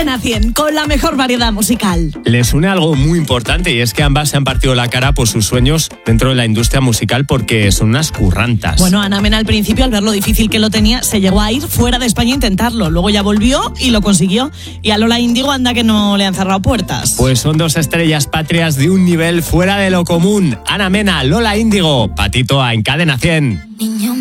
Cadena 100, con la mejor variedad musical. Les une algo muy importante y es que ambas se han partido la cara por sus sueños dentro de la industria musical porque son unas currantas. Bueno, Ana Mena al principio, al ver lo difícil que lo tenía, se llegó a ir fuera de España a intentarlo. Luego ya volvió y lo consiguió. Y a Lola Índigo anda que no le han cerrado puertas. Pues son dos estrellas patrias de un nivel fuera de lo común. Ana Mena, Lola Índigo, Patito A en Cadena 100. Niño.